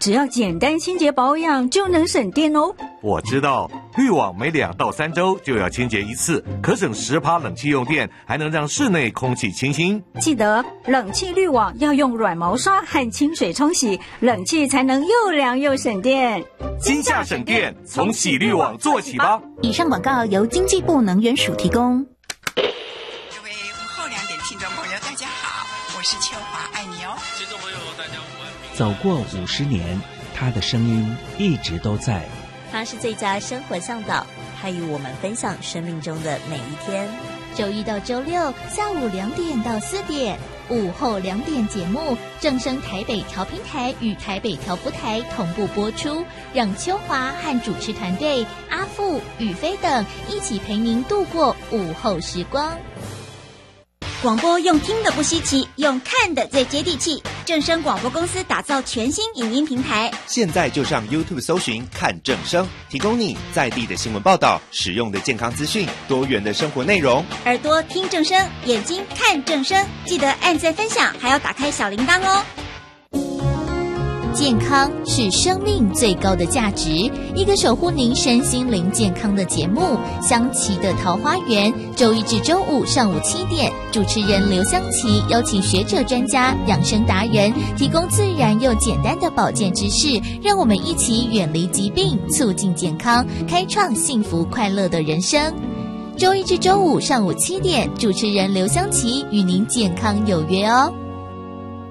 只要简单清洁保养就能省电哦。 我知道，滤网每2到3周就要清洁一次，可省10%冷气用电，还能让室内空气清新。 记得冷气滤网要用软毛刷和清水冲洗，冷气才能又凉又省电。 今夏省电，从洗滤网做起吧。 以上广告由经济部能源署提供。 各位午后2点听众朋友，大家好，我是秋华，爱你哦。 听众朋友，大家午安。 走过50年，他的声音一直都在。 他是最佳生活向导，他与我们分享生命中的每一天。 周一到周六下午2点到4点，午后2点节目正声台北调频台与台北调布台同步播出，让秋华和主持团队阿富、宇飞等一起陪您度过午后时光。 广播用听的不稀奇，用看的最接地气。正声广播公司打造全新影音平台， 现在就上 YouTube 搜寻看正声，提供你在地的新闻报道、实用的健康资讯、多元的生活内容。 耳朵听正声，眼睛看正声，记得按赞分享，还要打开小铃铛哦。 健康是生命最高的价值，一个守护您身心灵健康的节目《香琪的桃花源》，周一至周五上午7点，主持人刘香琪邀请学者专家、养生达人，提供自然又简单的保健知识，让我们一起远离疾病，促进健康，开创幸福快乐的人生。周一至周五上午7点，主持人刘香琪与您健康有约哦。